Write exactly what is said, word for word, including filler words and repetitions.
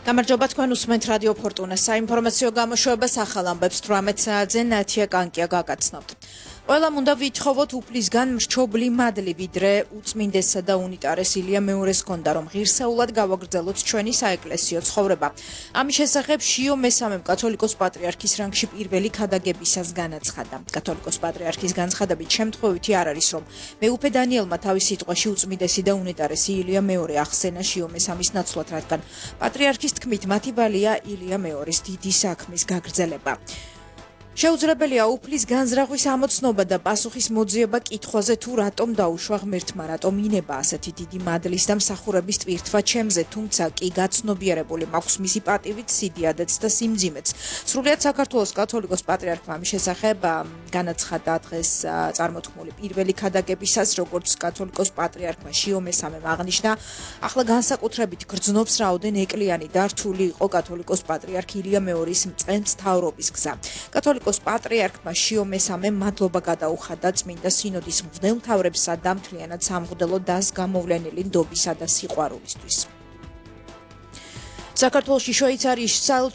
გამარჯობა თქვენ უსმენთ რადიო ფორტუნა საინფორმაციო გამოშვებას ახალ ამბებს თვრამეტ საათზე ნათია კანკია გაგაცნობთ. ყველამ უნდა ვითხოვოთ უფლისგან მრჩობლი მადლი ვიდრე უწმინდესსა და უნიტარეს ილია მეორეს ჰქონდა რომ ღირსეულად გავაგრძელოთ ჩვენი საეკლესიო ცხოვრება. ამის შესახებ შიო მესამემ კათოლიკოს პატრიარქის რანგში პირველი ქადაგებისას განაცხადა. კათოლიკოს პატრიარქის განცხადებით შემთხვევითი არ არის რომ მეუფე დანიელმა თავის სიტყვაში უწმინდესი და უნიტარესი ილია მეორე ახსენა შიო მესამის ნაცვლად, რადგან პატრიარქის თქმით მათი ვალია ილია მეორის დიდი საქმის გაგრძელება. შეუძლებელია უფლის განზრახვის ამოცნობა და პასუხის მოძიება კითხვაზე თუ რატომ დაუშვა ღმერთმა, რატომ ინება ასეთი დიდი მადლის და მსახურების ტვირთვა ჩემზე, თუმცა კი გაცნობიერებული მაქვს მისი პატივით, სიდიადეც და სიმძიმეც. სრულიად საქართველოს კათოლიკოს პატრიარქმა ამის შესახებ განაცხადა დღეს წარმოთქმული პირველი ქადაგებისას, როგორც კათოლიკოს პატრიარქმა შიო მესამემ აღნიშნა, ახლა განსაკუთრებით გრძნობს რაოდენ ეკლიანი და რთული იყო კათოლიკოს პატრიარქ ილია მეორის მწყემსმთავრობის გზა. კათოლიკოს პატრიარქმა შიო მესამემ მადლობა გადაუხადა წმინდა სინოდის მღვდელმთავრებსა და მთლიანად სამღვდელო დასს გამოვლენილი ნდობისა და სიყვარულისთვის. საქართველოში შვეიცარიის